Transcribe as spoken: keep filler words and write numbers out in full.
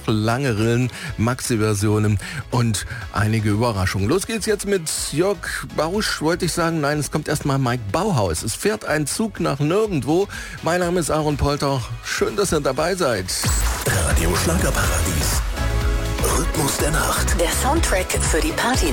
noch lange Rillen, Maxi-Versionen und einige Überraschungen. Los geht's jetzt mit Jörg Bausch, wollte ich sagen. Nein, es kommt erstmal Mike Bauhaus. Es fährt ein Zug nach nirgendwo. Mein Name ist Aaron Polter. Schön, dass ihr dabei seid. Radio Schlagerparadies. Rhythmus der Nacht. Der Soundtrack für die Partynacht.